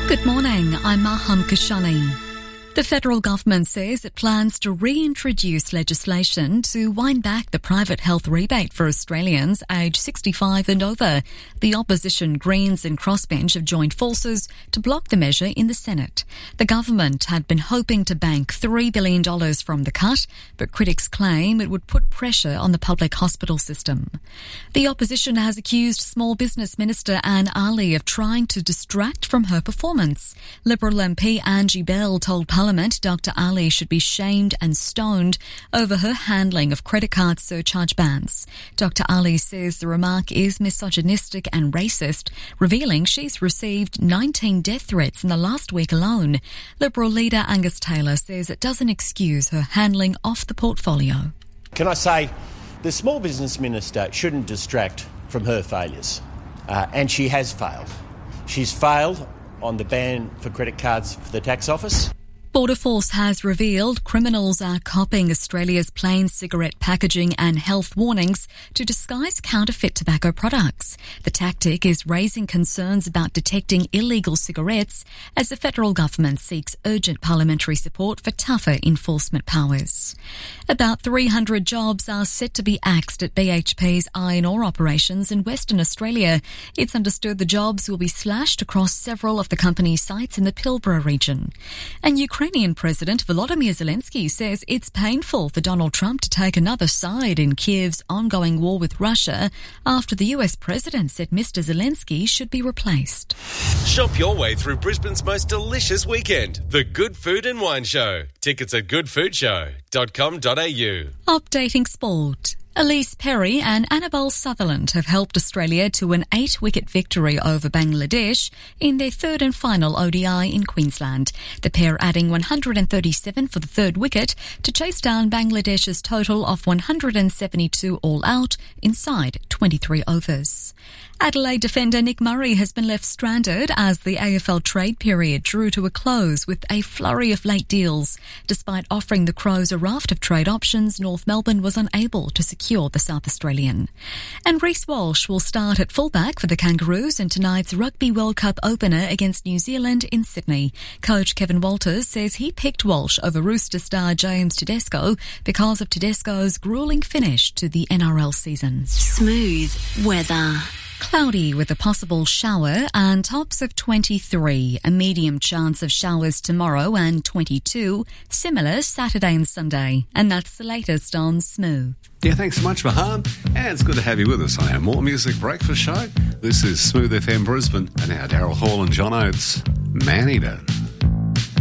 Good morning, I'm Maham Kashani. The federal government says it plans to reintroduce legislation to wind back the private health rebate for Australians aged 65 and over. The opposition Greens and Crossbench have joined forces to block the measure in the Senate. The government had been hoping to bank $3 billion from the cut, but critics claim it would put pressure on the public hospital system. The opposition has accused Small Business Minister Anne Aly of trying to distract from her performance. Liberal MP Angie Bell told Parliament Dr. Aly should be shamed and stoned over her handling of credit card surcharge bans. Dr. Aly says the remark is misogynistic and racist, revealing she's received 19 death threats in the last week alone. Liberal leader Angus Taylor says it doesn't excuse her handling off the portfolio. Can I say the Small Business Minister shouldn't distract from her failures, and she has failed. She's failed on the ban for credit cards for the tax office. Border Force has revealed criminals are copying Australia's plain cigarette packaging and health warnings to disguise counterfeit tobacco products. The tactic is raising concerns about detecting illegal cigarettes as the federal government seeks urgent parliamentary support for tougher enforcement powers. About 300 jobs are set to be axed at BHP's iron ore operations in Western Australia. It's understood the jobs will be slashed across several of the company's sites in the Pilbara region. And Ukrainian President Volodymyr Zelensky says it's painful for Donald Trump to take another side in Kiev's ongoing war with Russia after the US president said Mr. Zelensky should be replaced. Shop your way through Brisbane's most delicious weekend, the Good Food and Wine Show. Tickets at goodfoodshow.com.au. Updating sport. Elise Perry and Annabelle Sutherland have helped Australia to an 8-wicket victory over Bangladesh in their third and final ODI in Queensland. The pair adding 137 for the third wicket to chase down Bangladesh's total of 172 all out inside 23 overs. Adelaide defender Nick Murray has been left stranded as the AFL trade period drew to a close with a flurry of late deals. Despite offering the Crows a raft of trade options, North Melbourne was unable to secure the South Australian. And Reece Walsh will start at fullback for the Kangaroos in tonight's Rugby World Cup opener against New Zealand in Sydney. Coach Kevin Walters says he picked Walsh over Rooster star James Tedesco because of Tedesco's gruelling finish to the NRL season. Smooth weather. Cloudy with a possible shower and tops of 23. A medium chance of showers tomorrow and 22. Similar Saturday and Sunday. And that's the latest on Smooth. Yeah, thanks so much, Maham. And it's good to have you with us on our More Music Breakfast Show. This is Smooth FM Brisbane and our Daryl Hall and John Oates, Man Eater.